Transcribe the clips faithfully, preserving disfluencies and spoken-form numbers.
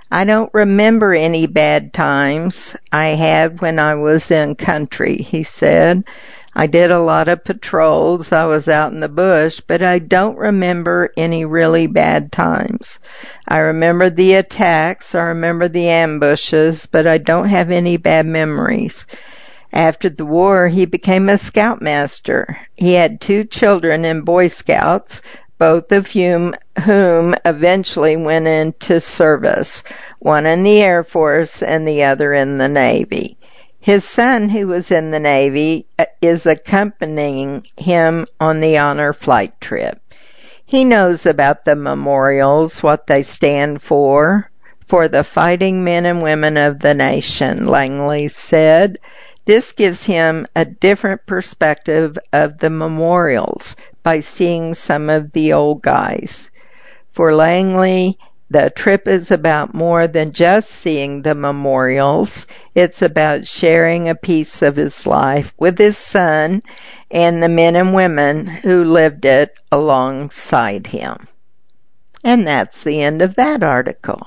I don't remember any bad times I had when I was in country, he said. I did a lot of patrols. I was out in the bush, but I don't remember any really bad times. I remember the attacks. I remember the ambushes, but I don't have any bad memories. After the war, he became a scoutmaster. He had two children in Boy Scouts, both of whom, whom eventually went into service, one in the Air Force and the other in the Navy. His son, who was in the Navy, is accompanying him on the honor flight trip. He knows about the memorials, what they stand for, for the fighting men and women of the nation, Langley said. This gives him a different perspective of the memorials by seeing some of the old guys. For Langley, the trip is about more than just seeing the memorials. It's about sharing a piece of his life with his son and the men and women who lived it alongside him. And that's the end of that article.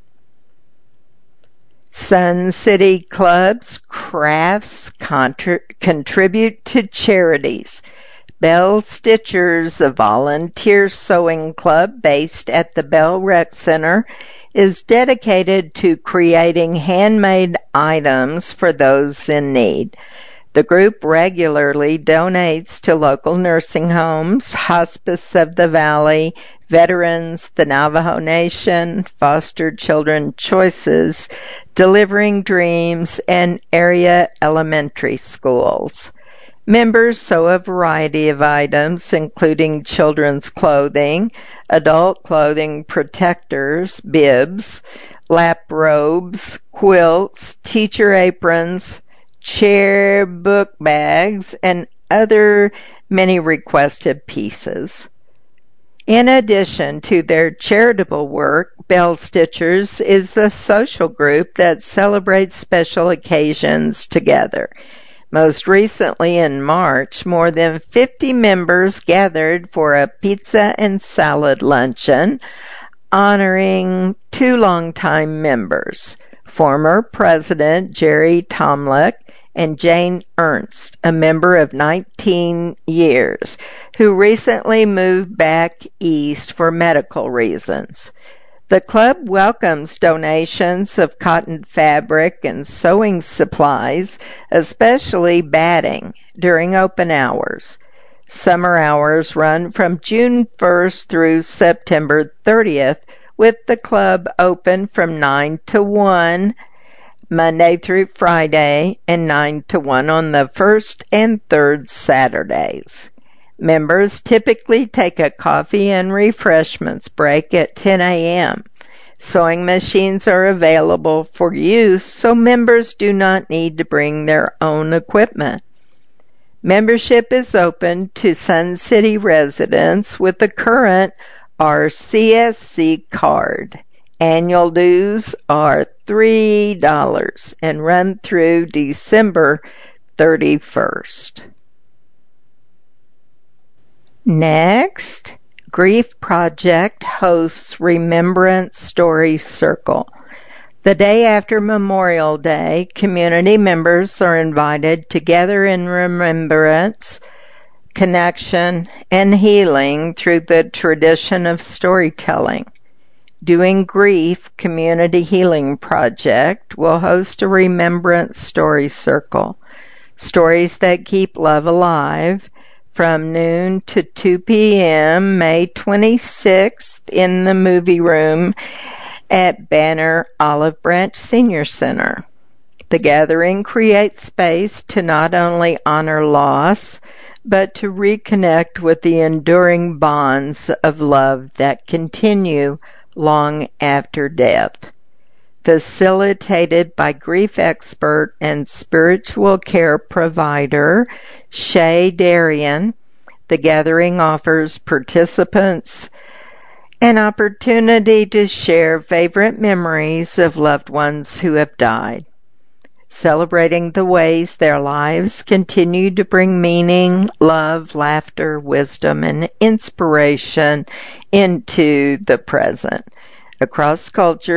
Sun City Club's crafts contr- contribute to charities. Bell Stitchers, a volunteer sewing club based at the Bell Rec Center, is dedicated to creating handmade items for those in need. The group regularly donates to local nursing homes, Hospice of the Valley, Veterans, the Navajo Nation, Foster Children Choices, Delivering Dreams, and area elementary schools. Members sew a variety of items, including children's clothing, adult clothing protectors, bibs, lap robes, quilts, teacher aprons, chair book bags, and other many requested pieces. In addition to their charitable work, Bell Stitchers is a social group that celebrates special occasions together. Most recently in March, more than fifty members gathered for a pizza and salad luncheon honoring two longtime members, former President Jerry Tomlick and Jane Ernst, a member of nineteen years, who recently moved back east for medical reasons. The club welcomes donations of cotton fabric and sewing supplies, especially batting, during open hours. Summer hours run from June first through September thirtieth, with the club open from nine to one Monday through Friday and nine to one on the first and third Saturdays. Members typically take a coffee and refreshments break at ten a.m. Sewing machines are available for use, so members do not need to bring their own equipment. Membership is open to Sun City residents with a current R C S C card. Annual dues are three dollars and run through December thirty-first. Next, Grief Project hosts Remembrance Story Circle. The day after Memorial Day, community members are invited to gather in remembrance, connection, and healing through the tradition of storytelling. Doing Grief Community Healing Project will host a Remembrance Story Circle. Stories that keep love alive, from noon to two p.m. May twenty-sixth in the movie room at Banner Olive Branch Senior Center. The gathering creates space to not only honor loss, but to reconnect with the enduring bonds of love that continue long after death. Facilitated by grief expert and spiritual care provider Shay Darian, the gathering offers participants an opportunity to share favorite memories of loved ones who have died, celebrating the ways their lives continue to bring meaning, love, laughter, wisdom, and inspiration into the present. Across cultures,